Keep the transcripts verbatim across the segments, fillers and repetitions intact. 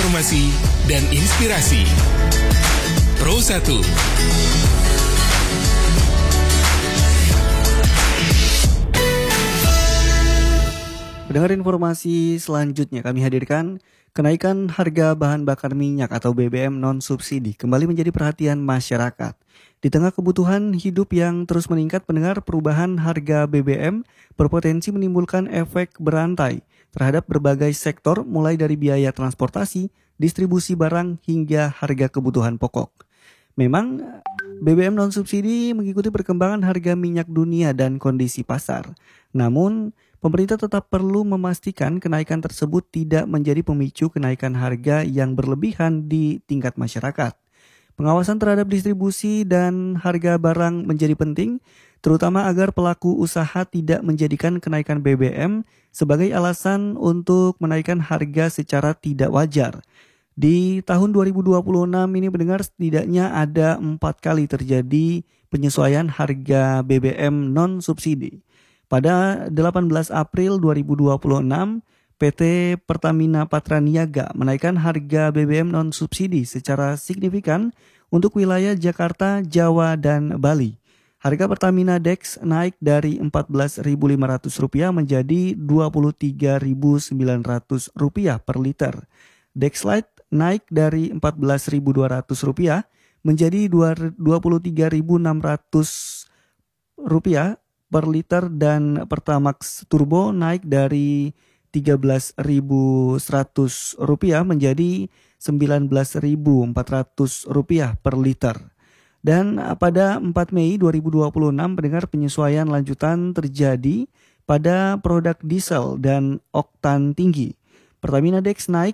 informasi dan inspirasi. Pro satu. Pendengar, informasi selanjutnya kami hadirkan, kenaikan harga bahan bakar minyak atau B B M non-subsidi kembali menjadi perhatian masyarakat. Di tengah kebutuhan hidup yang terus meningkat, pendengar, perubahan harga B B M berpotensi menimbulkan efek berantai terhadap berbagai sektor, mulai dari biaya transportasi, distribusi barang, hingga harga kebutuhan pokok. Memang B B M non-subsidi mengikuti perkembangan harga minyak dunia dan kondisi pasar. Namun, pemerintah tetap perlu memastikan kenaikan tersebut tidak menjadi pemicu kenaikan harga yang berlebihan di tingkat masyarakat. Pengawasan terhadap distribusi dan harga barang menjadi penting, terutama agar pelaku usaha tidak menjadikan kenaikan B B M sebagai alasan untuk menaikkan harga secara tidak wajar. Di tahun dua ribu dua puluh enam ini, pendengar, setidaknya ada empat kali terjadi penyesuaian harga B B M non-subsidi. Pada delapan belas April dua ribu dua puluh enam, P T Pertamina Patraniaga menaikkan harga B B M non-subsidi secara signifikan untuk wilayah Jakarta, Jawa, dan Bali. Harga Pertamina Dex naik dari empat belas ribu lima ratus rupiah menjadi dua puluh tiga ribu sembilan ratus rupiah per liter. Dex Lite naik dari empat belas ribu dua ratus rupiah menjadi dua puluh tiga ribu enam ratus rupiah per liter, dan Pertamax Turbo naik dari tiga belas ribu seratus rupiah menjadi sembilan belas ribu empat ratus rupiah per liter. Dan pada empat Mei dua ribu dua puluh enam, pendengar, penyesuaian lanjutan terjadi pada produk diesel dan oktan tinggi. Pertamina Dex naik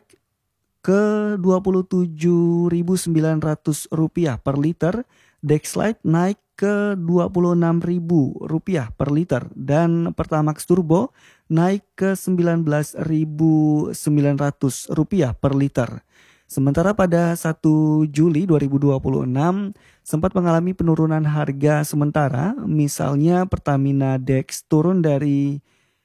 ke dua puluh tujuh ribu sembilan ratus rupiah per liter, Dex Lite naik ke dua puluh enam ribu rupiah per liter, dan Pertamax Turbo naik ke sembilan belas ribu sembilan ratus rupiah per liter. Sementara pada satu Juli dua ribu dua puluh enam sempat mengalami penurunan harga sementara, misalnya Pertamina Dex turun dari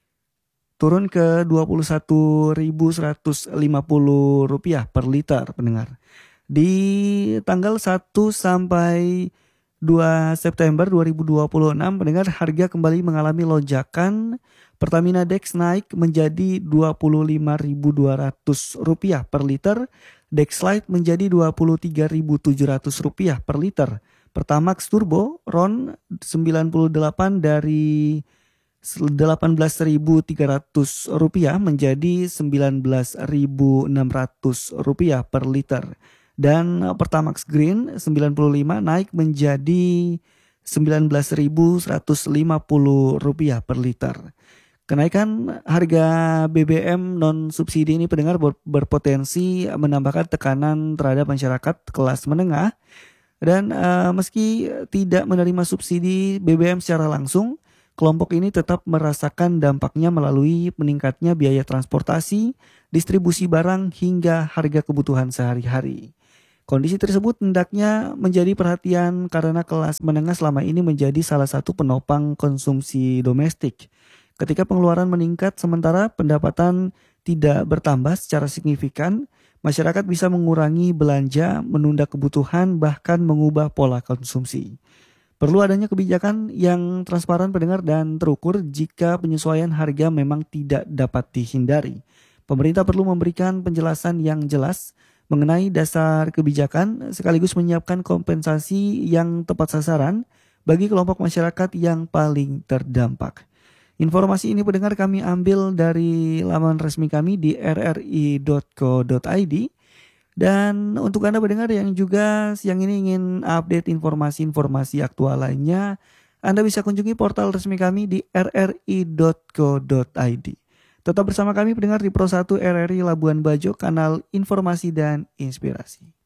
turun ke dua puluh satu ribu seratus lima puluh rupiah per liter, pendengar. Di tanggal satu sampai dua September dua ribu dua puluh enam, pendengar, harga kembali mengalami lonjakan. Pertamina Dex naik menjadi dua puluh lima ribu dua ratus rupiah per liter, Dex Lite menjadi dua puluh tiga ribu tujuh ratus rupiah per liter. Pertamax Turbo R O N sembilan puluh delapan dari delapan belas ribu tiga ratus rupiah menjadi sembilan belas ribu enam ratus rupiah per liter. Dan Pertamax Green sembilan puluh lima naik menjadi sembilan belas ribu seratus lima puluh rupiah per liter. Kenaikan harga B B M non-subsidi ini, pendengar, berpotensi menambahkan tekanan terhadap masyarakat kelas menengah. Dan uh, meski tidak menerima subsidi B B M secara langsung, kelompok ini tetap merasakan dampaknya melalui meningkatnya biaya transportasi, distribusi barang, hingga harga kebutuhan sehari-hari. Kondisi tersebut hendaknya menjadi perhatian karena kelas menengah selama ini menjadi salah satu penopang konsumsi domestik. Ketika pengeluaran meningkat sementara pendapatan tidak bertambah secara signifikan, masyarakat bisa mengurangi belanja, menunda kebutuhan, bahkan mengubah pola konsumsi. Perlu adanya kebijakan yang transparan, pendengar, dan terukur jika penyesuaian harga memang tidak dapat dihindari. Pemerintah perlu memberikan penjelasan yang jelas mengenai dasar kebijakan, sekaligus menyiapkan kompensasi yang tepat sasaran bagi kelompok masyarakat yang paling terdampak. Informasi ini, pendengar, kami ambil dari laman resmi kami di r r i dot co dot i d. Dan untuk Anda pendengar yang juga siang ini ingin update informasi-informasi aktual lainnya, Anda bisa kunjungi portal resmi kami di r r i dot co dot i d. Tetap bersama kami, pendengar, di Pro satu R R I Labuan Bajo, kanal informasi dan inspirasi.